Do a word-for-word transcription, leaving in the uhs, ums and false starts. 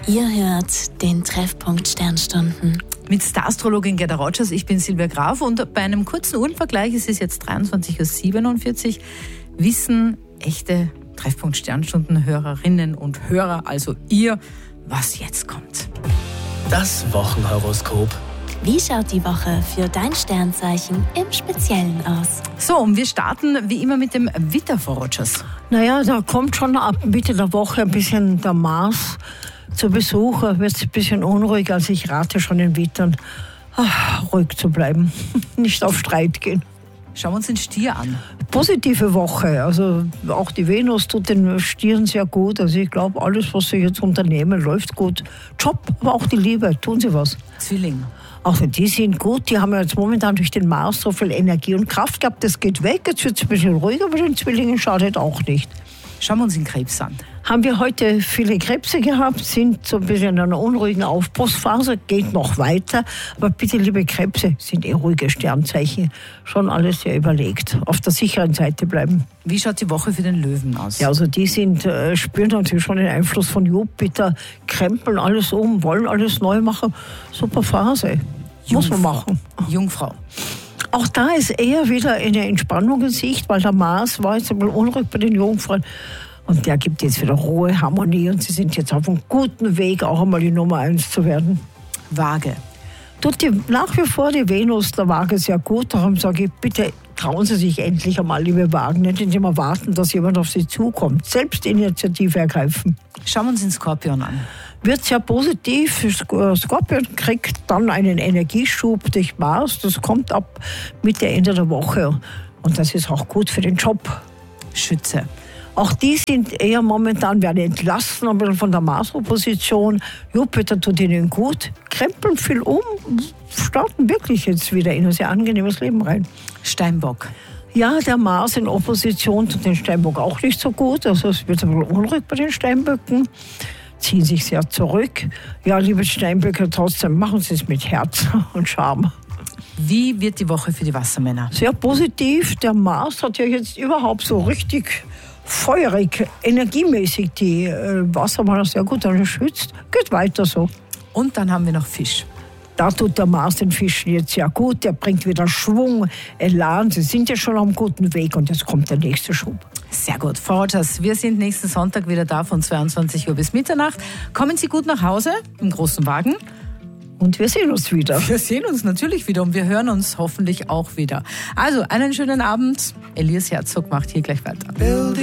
Ihr hört den Treffpunkt Sternstunden. Mit der Astrologin Gerda Rogers, ich bin Silvia Graf und bei einem kurzen Uhrenvergleich, es ist jetzt dreiundzwanzig Uhr siebenundvierzig, wissen echte Treffpunkt Sternstunden Hörerinnen und Hörer, also ihr, was jetzt kommt. Das Wochenhoroskop. Wie schaut die Woche für dein Sternzeichen im Speziellen aus? So, und wir starten wie immer mit dem Widder, Frau Rogers. Naja, da kommt schon ab Mitte der Woche ein bisschen der Mars zu Besuch. Da wird es ein bisschen unruhig. Also ich rate schon den Widdern, ach, ruhig zu bleiben, nicht auf Streit gehen. Schauen wir uns den Stier an. Positive Woche, also auch die Venus tut den Stieren sehr gut. Also ich glaube, alles, was sie jetzt unternehmen, läuft gut. Job, aber auch die Liebe, tun sie was. Zwilling. Also die sind gut, die haben ja jetzt momentan durch den Mars so viel Energie und Kraft gehabt, das geht weg, jetzt wird es ein bisschen ruhiger, aber den Zwillingen schadet auch nicht. Schauen wir uns den Krebs an. Haben wir heute viele Krebse gehabt, sind so ein bisschen in einer unruhigen Aufbruchsphase, geht noch weiter. Aber bitte, liebe Krebse, sind eh ruhige Sternzeichen. Schon alles sehr überlegt. Auf der sicheren Seite bleiben. Wie schaut die Woche für den Löwen aus? Ja, also die sind, äh, spüren natürlich schon den Einfluss von Jupiter, krempeln alles um, wollen alles neu machen. Super Phase. Muss man machen. Jungfrau. Auch da ist eher wieder eine Entspannung in Sicht, weil der Mars war jetzt ein bisschen unruhig bei den Jungfrauen. Und der gibt jetzt wieder Ruhe, Harmonie und sie sind jetzt auf einem guten Weg, auch einmal die Nummer eins zu werden. Waage. Tut die, nach wie vor die Venus der Waage sehr gut, darum sage ich, bitte trauen Sie sich endlich einmal, liebe Wagen, nicht immer warten, dass jemand auf Sie zukommt. Selbst Initiative ergreifen. Schauen wir uns den Skorpion an. Wird sehr positiv. Skorpion kriegt dann einen Energieschub durch Mars. Das kommt ab Mitte, Ende der Woche. Und das ist auch gut für den Job. Schütze. Auch die sind eher momentan, werden entlassen ein bisschen von der Mars-Opposition. Jupiter tut ihnen gut, krempeln viel um, starten wirklich jetzt wieder in ein sehr angenehmes Leben rein. Steinbock. Ja, der Mars in Opposition tut den Steinbock auch nicht so gut. Also es wird ein bisschen unruhig bei den Steinböcken. Ziehen sich sehr zurück. Ja, liebe Steinböcke, trotzdem machen Sie es mit Herz und Charme. Wie wird die Woche für die Wassermänner? Sehr positiv. Der Mars hat ja jetzt überhaupt so richtig feurig, energiemäßig die äh, Wassermänner sehr gut unterstützt. Geht weiter so. Und dann haben wir noch Fisch. Da tut der Mars den Fischen jetzt sehr gut. Der bringt wieder Schwung, Elan. Sie sind ja schon auf einem guten Weg und jetzt kommt der nächste Schub. Sehr gut. Frau Rogers, wir sind nächsten Sonntag wieder da von zweiundzwanzig Uhr bis Mitternacht. Kommen Sie gut nach Hause im großen Wagen. Und wir sehen uns wieder. Wir sehen uns natürlich wieder und wir hören uns hoffentlich auch wieder. Also einen schönen Abend. Elias Herzog macht hier gleich weiter.